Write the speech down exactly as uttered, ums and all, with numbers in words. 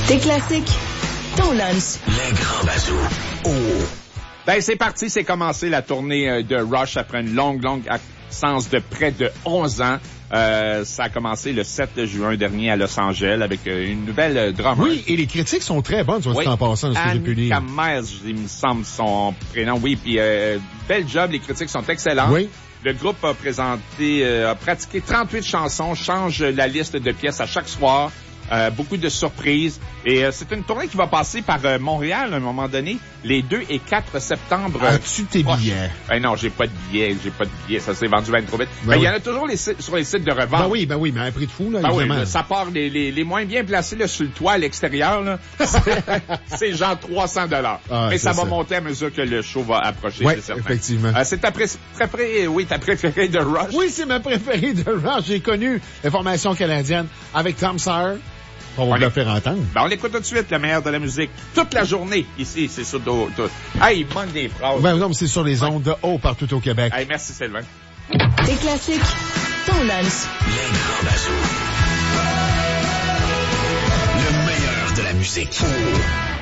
Tes classiques, ton lunch. Les grands bazous. Oh. Ben, c'est parti, c'est commencé la tournée de Rush après une longue, longue absence de près de onze ans. Euh, ça a commencé le sept juin dernier à Los Angeles avec euh, une nouvelle euh, drummer. Oui, et les critiques sont très bonnes, soit oui. dit en passant, ce que j'ai pu lire. Anne Kamers, il me semble son prénom. Oui, puis euh, bel job, les critiques sont excellentes. Oui. Le groupe a présenté, euh, a pratiqué trente-huit chansons, change la liste de pièces à chaque soir. Euh, beaucoup de surprises. Et euh, c'est une tournée qui va passer par euh, Montréal à un moment donné, les deux et quatre septembre. As-tu tes proches. billets? Ben non, j'ai pas de billets, j'ai pas de billets. Ça s'est vendu bien trop vite. Ben ben, il oui. y en a toujours les sites, sur les sites de revente. Ben oui, ben oui, mais à un prix de fou, là, ben évidemment. oui, là, ça part les, les, les moins bien placés là, sur le toit à l'extérieur. Là, c'est, c'est genre trois cents dollars. Ah, mais ça va ça. monter à mesure que le show va approcher, Oui, c'est certain. effectivement. Euh, c'est ta, pré- préférée, oui, ta préférée de Rush? Oui, c'est ma préférée de Rush. J'ai connu la formation canadienne avec Tom Sawyer. On va On vous le est- faire entendre. Ben, on l'écoute tout de suite, le meilleur de la musique. Toute la journée, ici, c'est sur do, do. Hey, il manque des phrases. Ben non, mais c'est sur les ondes de haut partout au Québec. Hey, merci, Sylvain. Tes classiques, ton lunch. Les grands bazous. Le meilleur de la musique. Oh.